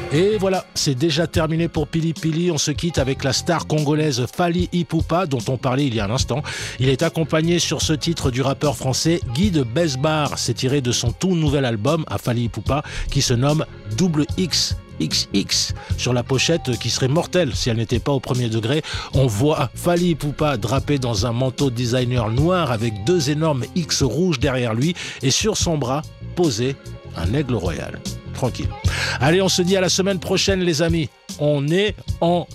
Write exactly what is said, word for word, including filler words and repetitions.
Et voilà, c'est déjà terminé pour Pili Pili. On se quitte avec la star congolaise Fally Ipupa, dont on parlait il y a un instant. Il est accompagné sur ce titre du rappeur français Guy de Besbar. C'est tiré de son tout nouvel album à Fally Ipupa qui se nomme Double X. X X. Sur la pochette, qui serait mortelle si elle n'était pas au premier degré, on voit Fally Ipupa drapé dans un manteau designer noir avec deux énormes X rouges derrière lui et sur son bras posé un aigle royal. Tranquille. Allez, on se dit à la semaine prochaine les amis. On est ensemble.